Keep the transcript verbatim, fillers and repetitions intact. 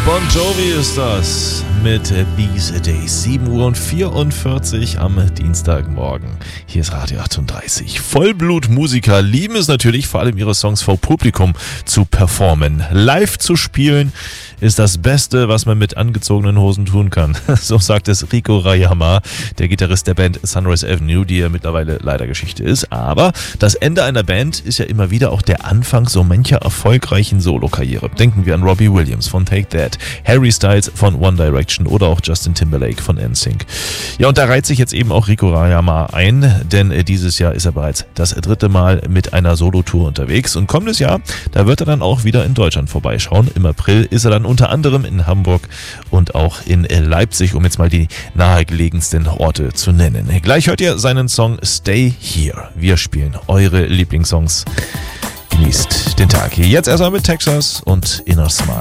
Bon Jovi ist das mit These Days. sieben Uhr vierundvierzig am Dienstagmorgen. Hier ist Radio achtunddreißig. Vollblutmusiker lieben es natürlich, vor allem ihre Songs vor Publikum zu performen. Live zu spielen ist das Beste, was man mit angezogenen Hosen tun kann. So sagt es Rico Rayama, der Gitarrist der Band Sunrise Avenue, die ja mittlerweile leider Geschichte ist. Aber das Ende einer Band ist ja immer wieder auch der Anfang so mancher erfolgreichen Solokarriere. Denken wir an Robbie Williams von Take That, Harry Styles von One Direction oder auch Justin Timberlake von N Sync. Ja, und da reiht sich jetzt eben auch Rico Rayama ein, denn dieses Jahr ist er bereits das dritte Mal mit einer Solotour unterwegs. Und kommendes Jahr, da wird er dann auch wieder in Deutschland vorbeischauen. Im April ist er dann unter anderem in Hamburg und auch in Leipzig, um jetzt mal die nahegelegensten Orte zu nennen. Gleich hört ihr seinen Song Stay Here. Wir spielen eure Lieblingssongs. Genießt den Tag. Jetzt erstmal mit Texas und Inner Smile.